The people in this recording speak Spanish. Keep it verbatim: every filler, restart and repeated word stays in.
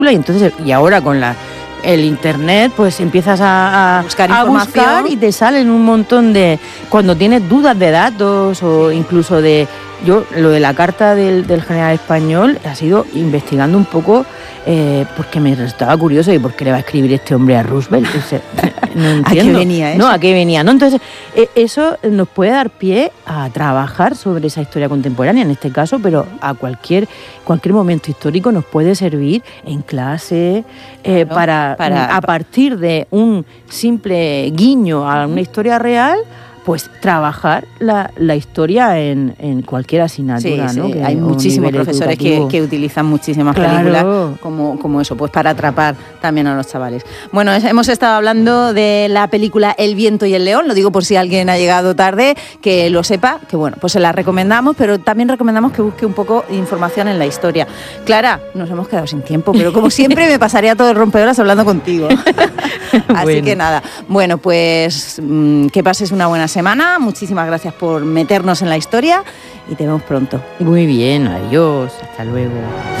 y entonces y ahora con la el internet pues empiezas a, a buscar a información buscar y te salen un montón de cuando tienes dudas de datos o incluso de yo lo de la carta del, del general español ha sido investigando un poco eh, porque me resultaba curioso y por qué le va a escribir este hombre a Roosevelt. O sea, no entiendo. ¿A qué venía eso? No, ¿a qué venía? ¿No? Entonces, eh, eso nos puede dar pie a trabajar sobre esa historia contemporánea, en este caso, pero a cualquier, cualquier momento histórico nos puede servir en clase eh, Claro, para, para- a partir de un simple guiño a una historia real, pues trabajar la, la historia en, en cualquier asignatura, Sí, ¿no? sí. Que- Hay o muchísimos nivel profesores que, educativo. que utilizan muchísimas Claro. películas como, como eso, pues para atrapar también a los chavales. Bueno, es- hemos estado hablando de la película El viento y el león, lo digo por si alguien ha llegado tarde, que lo sepa, que bueno, pues se la recomendamos, pero también recomendamos que busque un poco de información en la historia. Clara, nos hemos quedado sin tiempo, pero como siempre me pasaría todo el rompeolas hablando contigo. Así Bueno. que nada, bueno, pues mmm, que pases una buena semana, muchísimas gracias por meternos en la historia y te vemos pronto. Muy bien, adiós, hasta luego.